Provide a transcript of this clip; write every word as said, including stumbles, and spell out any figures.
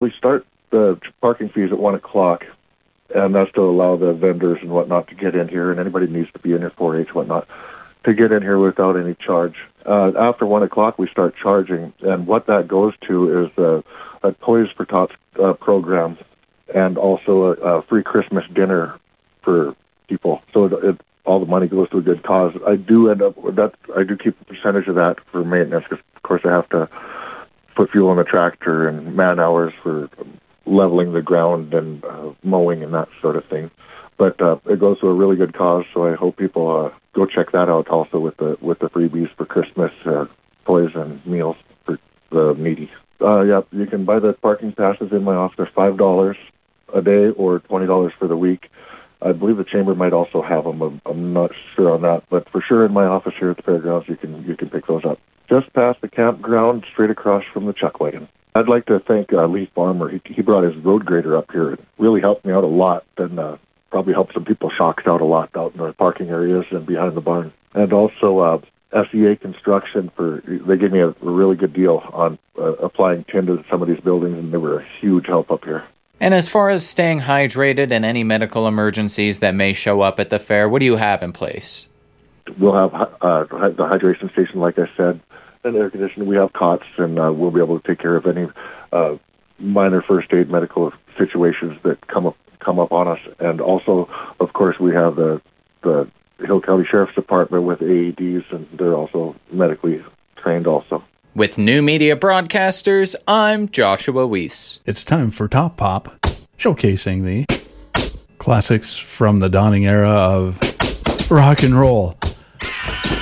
we start the parking fees at one o'clock, and that's to allow the vendors and whatnot to get in here, and anybody needs to be in here, four H, whatnot, to get in here without any charge. Uh, after one o'clock, we start charging, and what that goes to is uh, a Toys for Tots uh, program, and also a, a free Christmas dinner for people. So it, it, all the money goes to a good cause. I do end up that I do keep a percentage of that for maintenance, because of course I have to put fuel in the tractor and man hours for leveling the ground and uh, mowing and that sort of thing. But uh, it goes to a really good cause, so I hope people uh, go check that out also with the with the freebies for Christmas, uh, toys and meals for the needy. Uh, yeah, you can buy the parking passes in my office. They're five dollars a day or twenty dollars for the week. I believe the chamber might also have them. I'm, I'm not sure on that, but for sure in my office here at the fairgrounds, you can you can pick those up. Just past the campground, straight across from the chuck wagon. I'd like to thank uh, Lee Farmer. He, he brought his road grader up here. It really helped me out a lot, and uh, probably helped some people shocked out a lot out in the parking areas and behind the barn. And also uh, S E A Construction, for they gave me a, a really good deal on uh, applying tin to some of these buildings, and they were a huge help up here. And as far as staying hydrated and any medical emergencies that may show up at the fair, what do you have in place? We'll have uh, the hydration station, like I said, and air conditioning. We have cots, and uh, we'll be able to take care of any uh, minor first aid medical situations that come up come up on us. And also, of course, we have the the Hill County Sheriff's Department with A E Ds, and they're also medically trained also. With New Media Broadcasters, I'm Joshua Weiss. It's time for Top Pop, showcasing the classics from the dawning era of rock and roll.